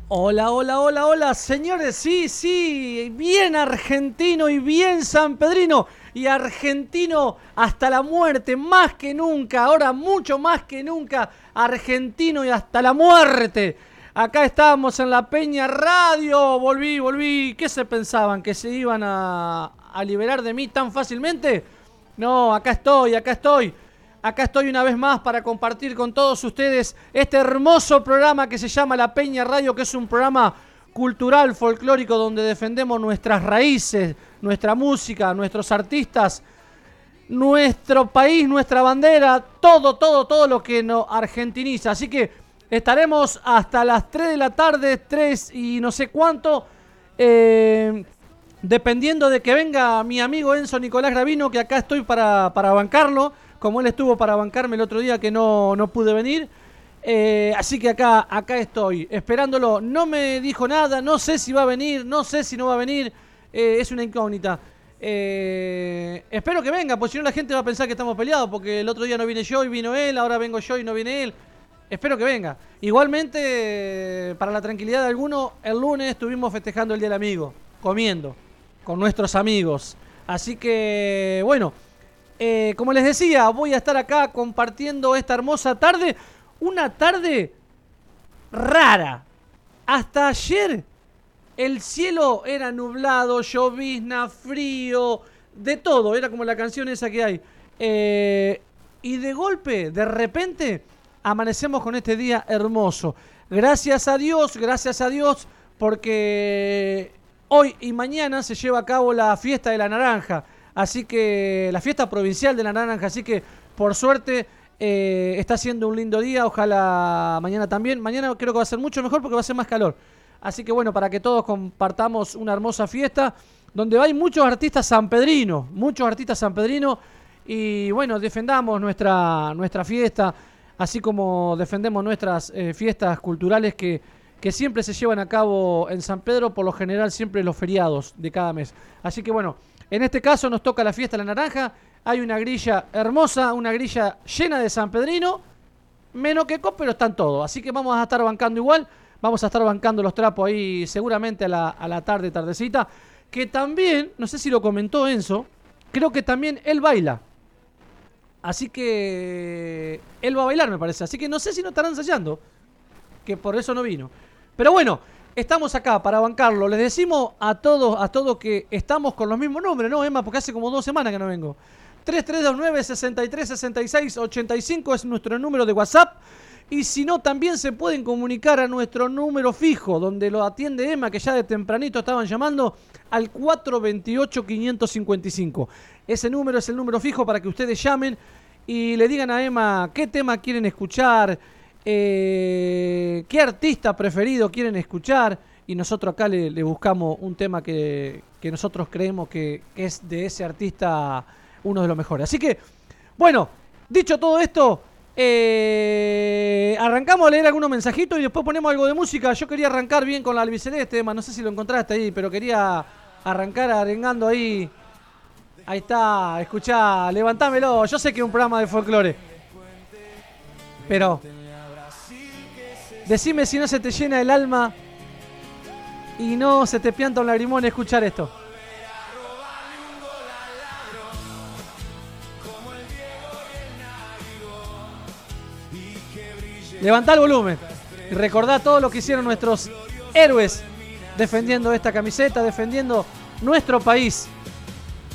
Hola, hola, hola, hola, señores, sí, bien argentino y bien sanpedrino y argentino hasta la muerte, más que nunca, ahora mucho más que nunca, argentino y hasta la muerte. Acá estamos en la Peña Radio, volví, ¿qué se pensaban? ¿Que se iban a liberar de mí tan fácilmente? No, acá estoy. Acá estoy una vez más para compartir con todos ustedes este hermoso programa que se llama La Peña Radio, que es un programa cultural, folclórico, donde defendemos nuestras raíces, nuestra música, nuestros artistas, nuestro país, nuestra bandera, todo lo que nos argentiniza. Así que estaremos hasta las 3 de la tarde, 3 y no sé cuánto, dependiendo de que venga mi amigo Enzo Nicolás Gravino, que acá estoy para bancarlo, como él estuvo para bancarme el otro día que no pude venir. Así que acá estoy, esperándolo. No me dijo nada, no sé si va a venir, no sé si no va a venir. Es una incógnita. Espero que venga, porque si no la gente va a pensar que estamos peleados, porque el otro día no vine yo y vino él, ahora vengo yo y no viene él. Espero que venga. Igualmente, para la tranquilidad de algunos, el lunes estuvimos festejando el Día del Amigo, comiendo con nuestros amigos. Así que, bueno, como les decía, voy a estar acá compartiendo esta hermosa tarde. Una tarde rara. Hasta ayer el cielo era nublado, llovizna, frío, de todo. Era como la canción esa que hay. Y de golpe, de repente, amanecemos con este día hermoso. Gracias a Dios, porque hoy y mañana se lleva a cabo la fiesta de la naranja. Así que la fiesta provincial de la naranja, así que por suerte está siendo un lindo día, ojalá mañana también. Mañana creo que va a ser mucho mejor porque va a ser más calor. Así que bueno, para que todos compartamos una hermosa fiesta donde hay muchos artistas sanpedrinos y bueno, defendamos nuestra fiesta, así como defendemos nuestras fiestas culturales que siempre se llevan a cabo en San Pedro, por lo general siempre los feriados de cada mes. Así que bueno, en este caso nos toca la fiesta de la naranja. Hay una grilla hermosa, una grilla llena de sanpedrino, menos que pero están todos. Así que vamos a estar bancando igual, vamos a estar bancando los trapos ahí seguramente a la tardecita. Que también, no sé si lo comentó Enzo, creo que también él baila. Así que él va a bailar, me parece. Así que no sé si no estarán ensayando, que por eso no vino. Pero bueno, estamos acá para bancarlo. Les decimos a todos que estamos con los mismos números, ¿no, Emma? Porque hace como 2 semanas que no vengo. 3329-6366-85 es nuestro número de WhatsApp. Y si no, también se pueden comunicar a nuestro número fijo, donde lo atiende Emma, que ya de tempranito estaban llamando, al 428-555. Ese número es el número fijo para que ustedes llamen y le digan a Emma qué tema quieren escuchar, qué artista preferido quieren escuchar, y nosotros acá le buscamos un tema que nosotros creemos que es de ese artista uno de los mejores. Así que, bueno, dicho todo esto, arrancamos a leer algunos mensajitos y después ponemos algo de música. Yo quería arrancar bien con la albiceleste, no sé si lo encontraste ahí, pero quería arrancar arengando ahí. Ahí está, escuchá, levantámelo. Yo sé que es un programa de folclore, pero decime si no se te llena el alma y no se te pianta un lagrimón escuchar esto. Levantá el volumen y recordá todo lo que hicieron nuestros héroes defendiendo esta camiseta, defendiendo nuestro país.